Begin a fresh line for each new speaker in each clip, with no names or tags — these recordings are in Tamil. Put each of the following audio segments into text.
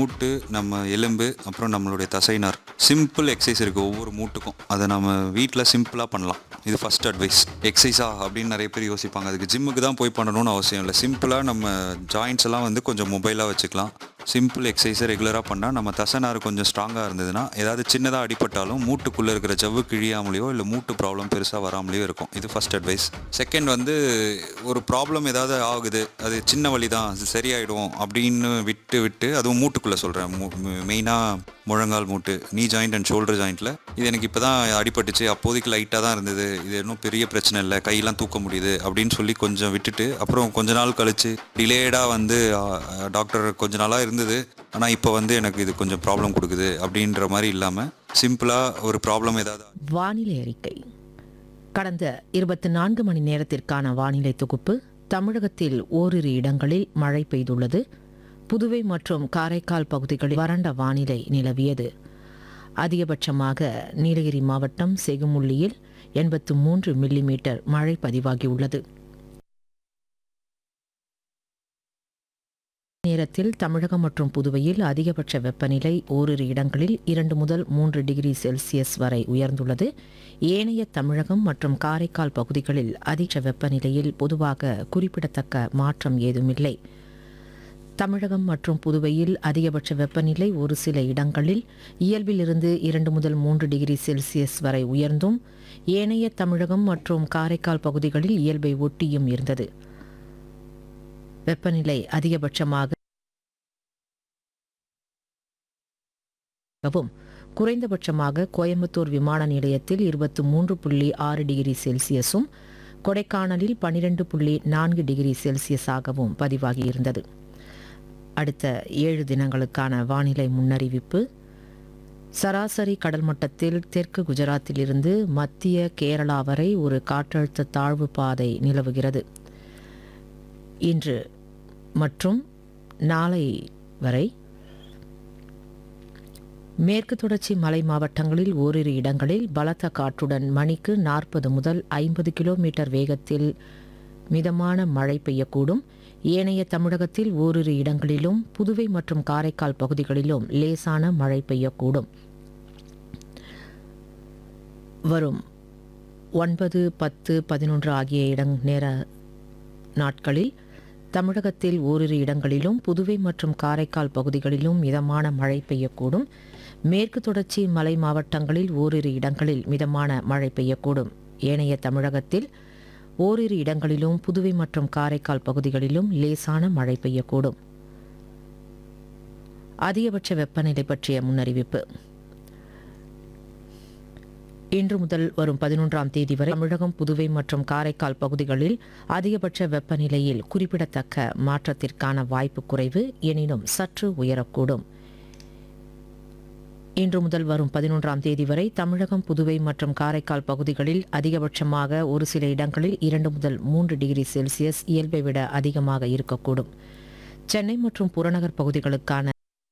மூட்டு, நம்ம எலும்பு, அப்புறம் நம்மளுடைய தசைநார். சிம்பிள் எக்ஸசைஸ் இருக்குது ஒவ்வொரு மூட்டுக்கும். அதை நம்ம வீட்டில் சிம்பிளாக பண்ணலாம். இது ஃபர்ஸ்ட் அட்வைஸ். எக்ஸசைஸா அப்படின்னு நிறைய பேர் யோசிப்பாங்க. அதுக்கு ஜிம்முக்கு தான் போய் பண்ணணும்னு அவசியம் இல்லை. சிம்பிளாக நம்ம ஜாயின்ட்ஸ் எல்லாம் வந்து கொஞ்சம் மொபைலாக வச்சுக்கலாம். சிம்பிள் எக்ஸசைஸை ரெகுலராக பண்ணால் நம்ம தசைநார் கொஞ்சம் ஸ்ட்ராங்காக இருந்ததுன்னா ஏதாவது சின்னதாக அடிபட்டாலும் மூட்டுக்குள்ளே இருக்கிற ஜவ்வு கிழியாமலையோ இல்லை மூட்டு ப்ராப்ளம் பெருசாக வராமலையோ இருக்கும். இது ஃபர்ஸ்ட் அட்வைஸ். செகண்ட் வந்து ஒரு ப்ராப்ளம் ஏதாவது ஆகுது, அது சின்ன வலி தான், அது சரியாயிடும் அப்படின்னு விட்டு விட்டு, அதுவும் மூட்டுக்குள்ளே சொல்கிறேன், மெயினாக முழங்கால் மூட்டு, நீ ஜாயிண்ட் அண்ட் ஷோல்டர் ஜாயிண்ட்டில் இது எனக்கு இப்போ தான் அடிபட்டுச்சு, அப்போதைக்கு லைட்டாக தான் இருந்தது, இது இன்னும் பெரிய பிரச்சனை இல்லை, கையெல்லாம் தூக்க முடியுது அப்படின்னு சொல்லி கொஞ்சம் விட்டுட்டு அப்புறம் கொஞ்ச நாள் கழித்து டிலேடாக வந்து டாக்டர் கொஞ்ச நாளாக இருந்தது ஆனால் இப்போ வந்து எனக்கு இது கொஞ்சம் ப்ராப்ளம் கொடுக்குது அப்படின்ற மாதிரி இல்லாமல் சிம்பிளாக ஒரு ப்ராப்ளம் ஏதாவது.
வானிலை அறிக்கை. கடந்த 24 மணி நேரத்திற்கான வானிலை தொகுப்பு. தமிழகத்தில் ஓரிரு இடங்களில் மழை பெய்துள்ளது. புதுவை மற்றும் காரைக்கால் பகுதிகளில் வறண்ட வானிலை நிலவியது. அதிகபட்சமாக நீலகிரி மாவட்டம் செகுமுள்ளியில் 83 மில்லிமீட்டர் மழை பதிவாகியுள்ளது. நேரத்தில் தமிழகம் மற்றும் புதுவையில் அதிகபட்ச வெப்பநிலை ஓரிரு இடங்களில் 2 முதல் 3 டிகிரி செல்சியஸ் வரை உயர்ந்துள்ளது. ஏனைய தமிழகம் மற்றும் காரைக்கால் பகுதிகளில் அதிக வெப்பநிலையில் பொதுவாக குறிப்பிடத்தக்க மாற்றம் ஏதுமில்லை. தமிழகம் மற்றும் புதுவையில் அதிகபட்ச வெப்பநிலை ஒரு சில இடங்களில் இயல்பிலிருந்து 2 முதல் 3 டிகிரி செல்சியஸ் வரை உயர்ந்தும், ஏனைய தமிழகம் மற்றும் காரைக்கால் பகுதிகளில் இயல்பை ஒட்டியும் இருந்தது. வெப்பநிலை அதிகபட்சமாக குறைந்தபட்சமாக கோயம்புத்தூர் விமான நிலையத்தில் 23.6 டிகிரி செல்சியஸும், கொடைக்கானலில் 12.4 டிகிரி செல்சியஸாகவும் பதிவாகியிருந்தது. அடுத்த 7 தினங்களுக்கான வானிலை முன்னறிவிப்பு. சராசரி கடல் மட்டத்தில் தெற்கு குஜராத்திலிருந்து மத்திய கேரளா வரை ஒரு காற்றழுத்த தாழ்வு பாதை நிலவுகிறது. இன்று மற்றும் நாளை வரை மேற்கு தொடர்ச்சி மலை மாவட்டங்களில் ஓரிரு இடங்களில் பலத்த காற்றுடன் மணிக்கு 40 முதல் 50 கிலோமீட்டர் வேகத்தில் மிதமான மழை பெய்யக்கூடும். ஏனைய தமிழகத்தில் ஓரிரு இடங்களிலும் புதுவை மற்றும் காரைக்கால் பகுதிகளிலும் லேசான மழை பெய்யக்கூடும். வரும் 9, 10, 11 ஆகிய நேர நாட்களில் தமிழகத்தில் ஓரிரு இடங்களிலும் புதுவை மற்றும் காரைக்கால் பகுதிகளிலும் மிதமான மழை பெய்யக்கூடும். மேற்கு தொடர்ச்சி மலை மாவட்டங்களில் ஓரிரு இடங்களில் மிதமான மழை பெய்யக்கூடும். ஏனைய தமிழகத்தில் ஓரிரு இடங்களிலும் புதுவை மற்றும் காரைக்கால் பகுதிகளிலும் லேசான மழை பெய்யக்கூடும். அதிகபட்ச வெப்பநிலை பற்றிய முன்னறிவிப்பு. இன்று முதல் வரும் 11ஆம் தேதி வரை தமிழகம், புதுவை மற்றும் காரைக்கால் பகுதிகளில் அதிகபட்ச வெப்பநிலையில் குறிப்பிடத்தக்க மாற்றத்திற்கான வாய்ப்பு குறைவு, எனினும் சற்று உயரக்கூடும். இன்று முதல் வரும் 11ஆம் தேதி வரை தமிழகம், புதுவை மற்றும் காரைக்கால் பகுதிகளில் அதிகபட்சமாக ஒரு சில இடங்களில் 2 முதல் 3 டிகிரி செல்சியஸ் இயல்பை விட அதிகமாக இருக்கக்கூடும். சென்னை மற்றும் புறநகர் பகுதிகளுக்கான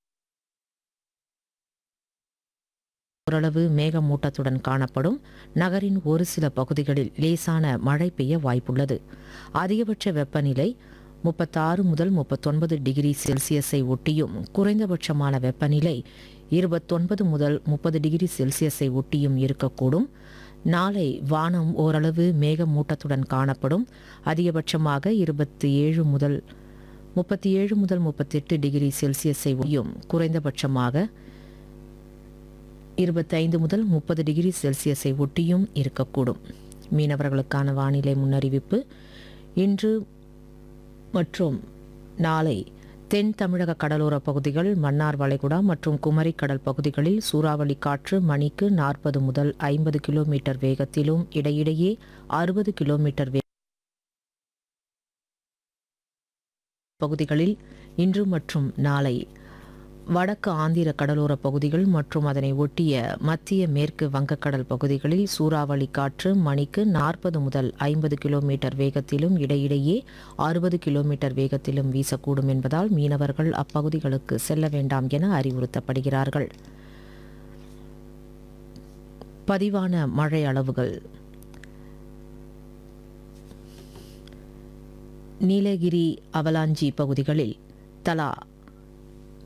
ஓரளவு மேகமூட்டத்துடன் காணப்படும். நகரின் ஒரு சில பகுதிகளில் லேசான மழை பெய்ய வாய்ப்புள்ளது. அதிகபட்ச வெப்பநிலை 36 முதல் 39 டிகிரி செல்சியஸை ஒட்டியும், குறைந்தபட்சமான வெப்பநிலை 29 முதல் 30 டிகிரி செல்சியஸை ஒட்டியும் இருக்கக்கூடும். நாளை வானம் ஓரளவு மேகமூட்டத்துடன் காணப்படும். அதிகபட்சமாக 37 முதல் 38 டிகிரி செல்சியஸை ஒட்டியும், குறைந்தபட்சமாக 25 முதல் 30 டிகிரி செல்சியஸை ஒட்டியும் இருக்கக்கூடும். மீனவர்களுக்கான வானிலை முன்னறிவிப்பு. இன்று மற்றும் நாளை தென் தமிழக கடலோர பகுதிகள், மன்னார் வளைகுடா மற்றும் குமரி கடல் பகுதிகளில் சூறாவளி காற்று மணிக்கு 40 முதல் 50 கிலோமீட்டர் வேகத்திலும் இடையிடையே 60 கிலோமீட்டர் பகுதிகளில் இன்று மற்றும் நாளை வடக்கு ஆந்திர கடலோர பகுதிகள் மற்றும் அதனை ஒட்டிய மத்திய மேற்கு வங்கக்கடல் பகுதிகளில் சூறாவளி காற்று மணிக்கு 40 முதல் 50 கிலோமீட்டர் வேகத்திலும் இடையிடையே 60 கிலோமீட்டர் வேகத்திலும் வீசக்கூடும் என்பதால் மீனவர்கள் அப்பகுதிகளுக்கு செல்ல வேண்டாம் என அறிவுறுத்தப்படுகிறார்கள். பதிவான மழை அளவுகள். நீலகிரி அவலாஞ்சி பகுதிகளில் தலா